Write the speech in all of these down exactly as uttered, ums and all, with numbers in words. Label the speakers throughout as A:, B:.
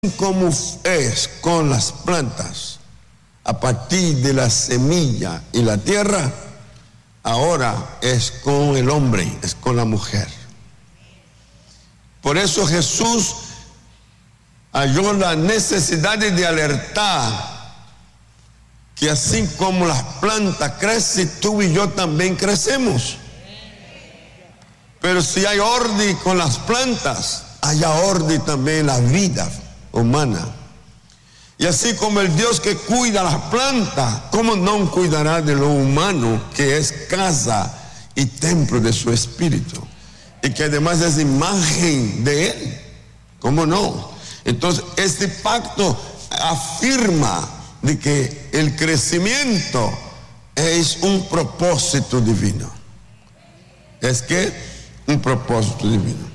A: como es con las plantas, a partir de la semilla y la tierra, ahora es con el hombre, es con la mujer. Por eso Jesús halló la necesidad de alertar que así como las plantas crecen, tú y yo también crecemos. Pero si hay orden con las plantas, haya orden también en la vida humana. Y así como el Dios que cuida las plantas, ¿cómo no cuidará de lo humano, que es casa y templo de su espíritu? Y que además es imagen de Él. ¿Cómo no? Entonces, este pacto afirma de que el crecimiento es un propósito divino. Es que un propósito divino.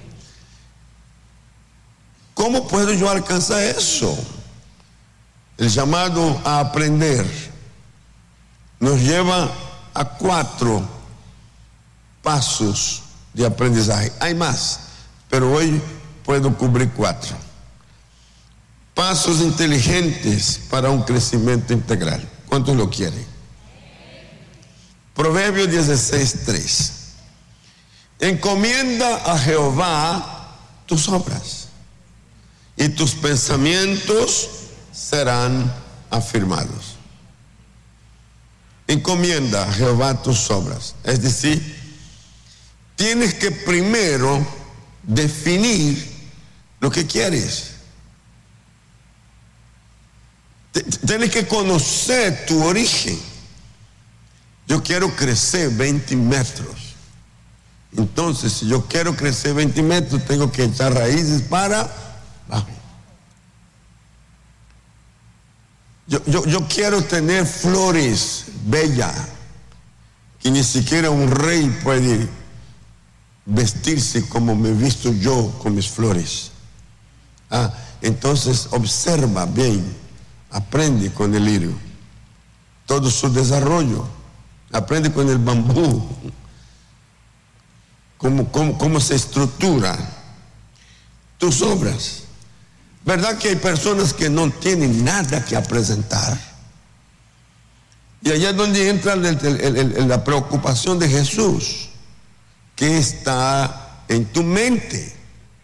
A: ¿Cómo puedo yo alcanzar eso? El llamado a aprender nos lleva a cuatro pasos de aprendizaje. Hay más, pero hoy puedo cubrir cuatro. Pasos inteligentes para un crecimiento integral. ¿Cuántos lo quieren? Proverbios dieciséis, tres. Encomienda a Jehová tus obras, y tus pensamientos serán afirmados. Encomienda a Jehová tus obras. Es decir, tienes que primero definir lo que quieres. Tienes que conocer tu origen. Yo quiero crecer veinte metros. Entonces, si yo quiero crecer veinte metros, tengo que echar raíces para abajo. Yo, yo, yo quiero tener flores bellas, que ni siquiera un rey puede vestirse como me he visto yo con mis flores. Ah, entonces observa bien, aprende con el lirio, todo su desarrollo, aprende con el bambú, cómo, cómo, cómo se estructura tus obras. ¿Verdad que hay personas que no tienen nada que presentar? Y allá es donde entra el, el, el, la preocupación de Jesús. ¿Qué está en tu mente?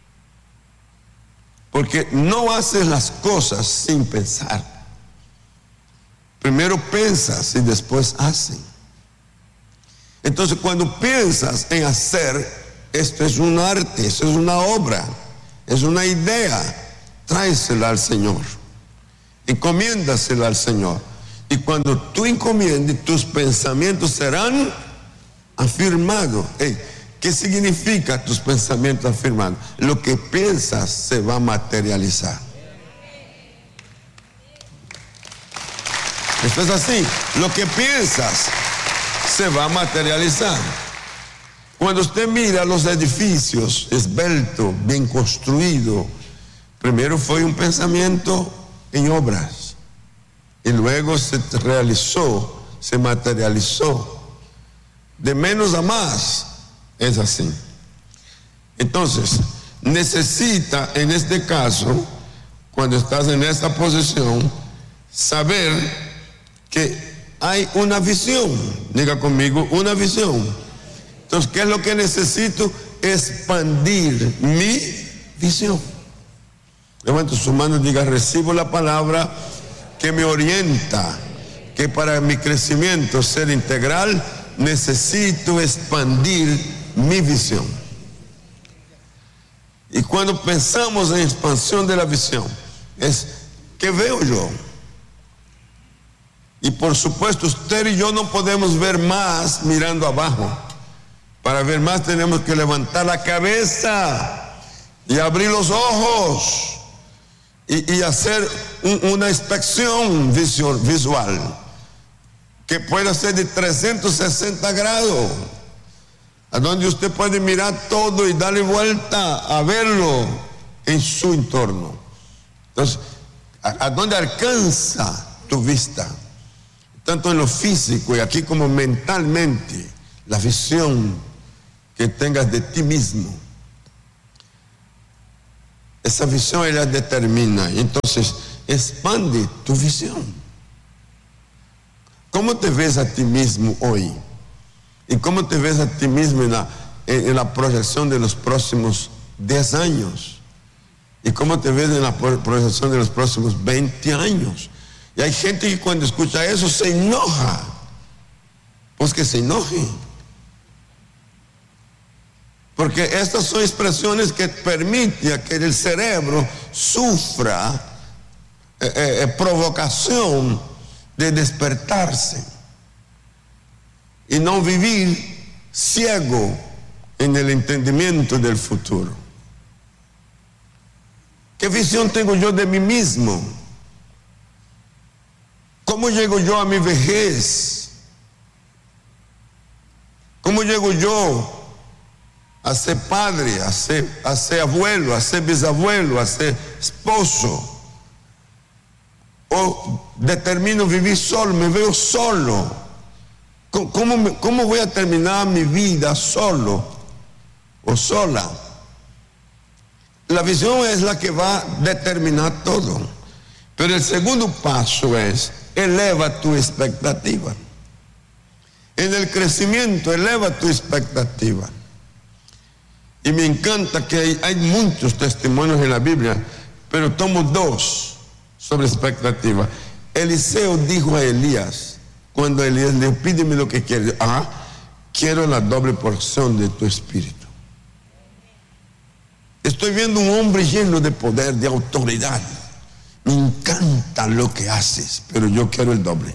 A: Porque no haces las cosas sin pensar. Primero piensas y después haces. Entonces, cuando piensas en hacer, esto es un arte, esto es una obra, es una idea. Tráesela al Señor, encomiéndasela al Señor, y cuando tú encomiendes, tus pensamientos serán afirmados. Hey, ¿qué significa tus pensamientos afirmados? Lo que piensas se va a materializar. Esto es así, lo que piensas se va a materializar. Cuando usted mira los edificios esbeltos, bien construidos, primero fue un pensamiento en obras y luego se realizó, se materializó. De menos a más es así. Entonces, necesita en este caso, cuando estás en esta posición, saber que hay una visión. Diga conmigo, una visión. Entonces, ¿qué es lo que necesito? Expandir mi visión. Levanta su mano y diga: recibo la palabra que me orienta, que para mi crecimiento ser integral necesito expandir mi visión. Y cuando pensamos en expansión de la visión, es ¿qué veo yo? Y por supuesto, usted y yo no podemos ver más mirando abajo. Para ver más tenemos que levantar la cabeza y abrir los ojos. Y, y hacer un, una inspección visual, visual que pueda ser de trescientos sesenta grados, a donde usted puede mirar todo y darle vuelta a verlo en su entorno. Entonces, a, a donde alcanza tu vista, tanto en lo físico y aquí como mentalmente, la visión que tengas de ti mismo. Esa visión ella determina. Entonces, expande tu visión. ¿Cómo te ves a ti mismo hoy? ¿Y cómo te ves a ti mismo en la, en la proyección de los próximos diez años? ¿Y cómo te ves en la proyección de los próximos veinte años? Y hay gente que cuando escucha eso se enoja. Pues que se enoje. Porque estas son expresiones que permiten que el cerebro sufra eh, eh, provocación de despertarse y no vivir ciego en el entendimiento del futuro. ¿Qué visión tengo yo de mí mismo? ¿Cómo llego yo a mi vejez? ¿Cómo llego yo a ser padre, a ser, a ser abuelo, a ser bisabuelo, a ser esposo? ¿O determino vivir solo, me veo solo? ¿Cómo, cómo, cómo voy a terminar mi vida solo o sola? La visión es la que va a determinar todo. Pero el segundo paso es, eleva tu expectativa. En el crecimiento, eleva tu expectativa. Y me encanta que hay, hay muchos testimonios en la Biblia, pero tomo dos sobre expectativa. Eliseo dijo a Elías, cuando Elías le dijo, pídeme lo que quieres. Ah, quiero la doble porción de tu espíritu. Estoy viendo un hombre lleno de poder, de autoridad. Me encanta lo que haces, pero yo quiero el doble.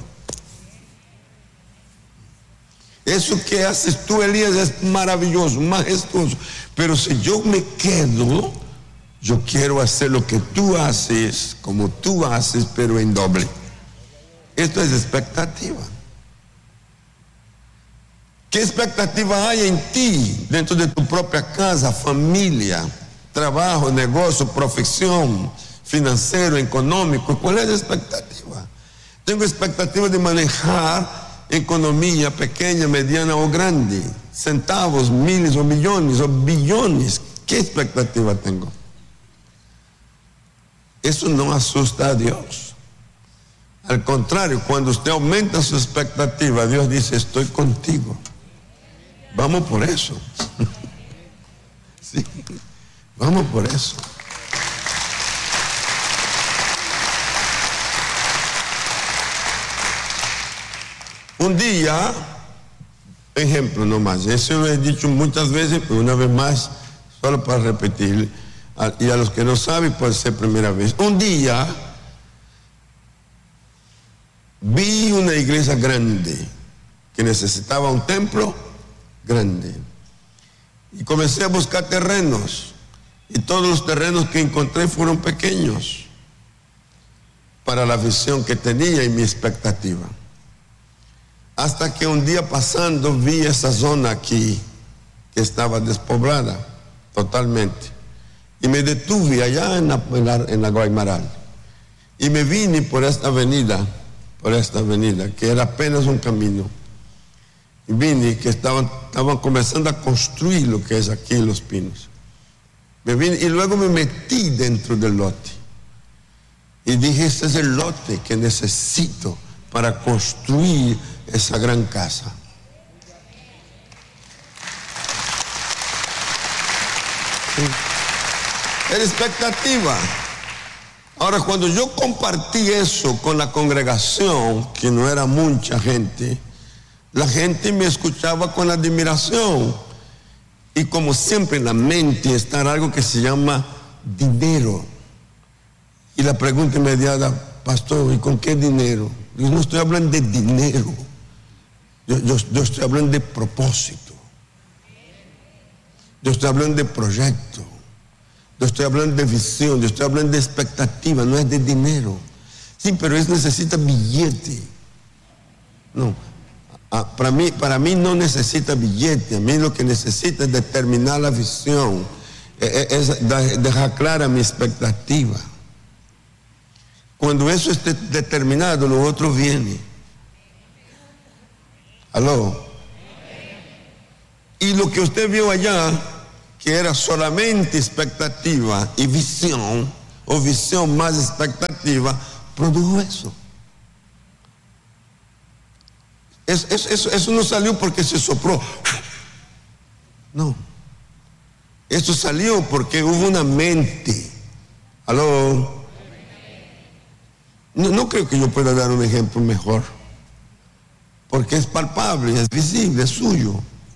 A: Eso que haces tú, Elías, es maravilloso, majestuoso. Pero si yo me quedo, yo quiero hacer lo que tú haces, como tú haces, pero en doble. Esto es expectativa. ¿Qué expectativa hay en ti, dentro de tu propia casa, familia, trabajo, negocio, profesión, financiero, económico? ¿Cuál es la expectativa? Tengo expectativa de manejar economía pequeña, mediana o grande, centavos, miles o millones o billones. ¿Qué expectativa tengo? Eso no asusta a Dios. Al contrario, cuando usted aumenta su expectativa, Dios dice, estoy contigo. Vamos por eso. Sí, vamos por eso. Un día, ejemplo nomás, eso lo he dicho muchas veces, pero una vez más, solo para repetir, y a los que no saben puede ser primera vez. Un día vi una iglesia grande que necesitaba un templo grande y comencé a buscar terrenos y todos los terrenos que encontré fueron pequeños para la visión que tenía y mi expectativa. Hasta que un día pasando vi esa zona aquí que estaba despoblada totalmente. Y me detuve allá en la, en la, en la Guaymaral. Y me vine por esta avenida, por esta avenida, que era apenas un camino. Y vine que estaban, estaban comenzando a construir lo que es aquí Los Pinos. Me vine y luego me metí dentro del lote. Y dije, este es el lote que necesito para construir esa gran casa. Sí. Era expectativa. Ahora, cuando yo compartí eso con la congregación, que no era mucha gente, la gente me escuchaba con admiración. Y como siempre en la mente está algo que se llama dinero. Y la pregunta inmediata, pastor, ¿y con qué dinero? Yo no estoy hablando de dinero. Yo, yo, yo estoy hablando de propósito. Yo estoy hablando de proyecto. Yo estoy hablando de visión. Yo estoy hablando de expectativa. No es de dinero. Sí, pero es necesita billete. No. Ah, para mí, para mí no necesita billete. A mí lo que necesita es determinar la visión. Es, es dejar clara mi expectativa. Cuando eso esté determinado, lo otro viene. ¿Aló? Y lo que usted vio allá que era solamente expectativa y visión, o visión más expectativa, produjo eso. Eso, eso, eso no salió porque se sopló. No. Eso salió porque hubo una mente. ¿Aló? No, no creo que yo pueda dar un ejemplo mejor. Porque es palpable, es visible, es suyo.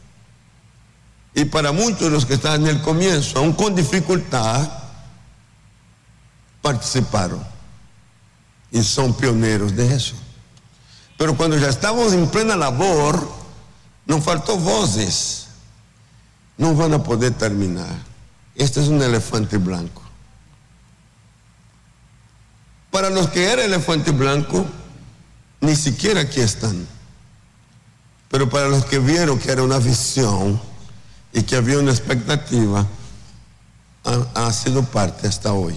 A: Y para muchos de los que están en el comienzo, aún con dificultad, participaron. Y son pioneros de eso. Pero cuando ya estamos en plena labor, nos faltó voces. No van a poder terminar. Este es un elefante blanco. Para los que era elefante blanco, ni siquiera aquí están. Pero para los que vieron que era una visión y que había una expectativa, ha, ha sido parte hasta hoy.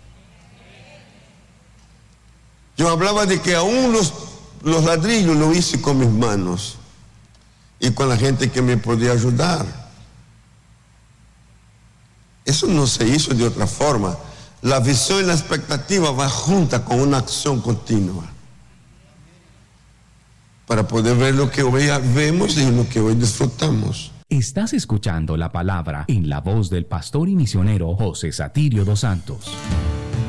A: Yo hablaba de que aún los, los ladrillos lo hice con mis manos y con la gente que me podía ayudar. Eso no se hizo de otra forma. La visión y la expectativa va junta con una acción continua para poder ver lo que hoy vemos y lo que hoy disfrutamos.
B: Estás escuchando la palabra en la voz del pastor y misionero José Satirio dos Santos.